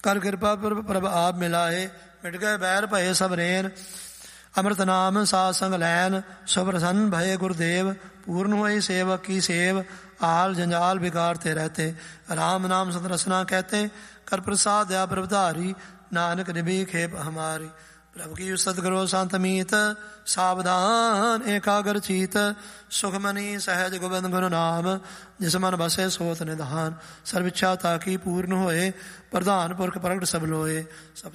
ਕਰ ਕਿਰਪਾ ਪ੍ਰਭ ਆਪ ਮਿਲਾਏ, ਮਿਟ ਗਏ ਬੈਰ ਭਏ ਸਭ ਰੇਨ। ਅੰਮ੍ਰਿਤ ਨਾਮ ਸਾਧ ਸੰਗ ਲੈਨ, ਸੋ ਪ੍ਰਸੰਨ ਭਏ ਗੁਰਦੇਵ। पूर्ण हुई सेवक की सेव, आल जंजाल बिगाड़ते रहते। राम नाम सत रसना कहते, कर प्रसाद या प्रभधारी। नानक निभि खेप हमारी। प्रभु की सतगुरु संत मीत, सावधान एकाग्र चीत। सुखमनी सहज गोविंद गुरु नाम, जिस मन बसे सोत निधान। सर्व इच्छा ताकि पूर्ण होए, प्रधान पुरख प्रगट सब लोए। सब